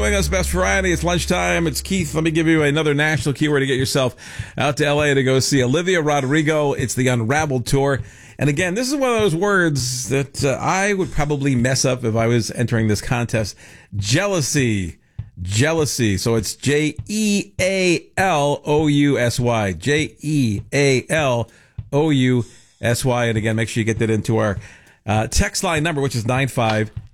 Doing us best variety. It's lunchtime. It's Keith. Let me give you another national keyword to get yourself out to LA to go see Olivia Rodrigo. It's the Unraveled Tour. And again, this is one of those words that I would probably mess up if I was entering this contest. Jealousy. Jealousy. So it's Jealousy. Jealousy. And again, make sure you get that into our text line number, which is 950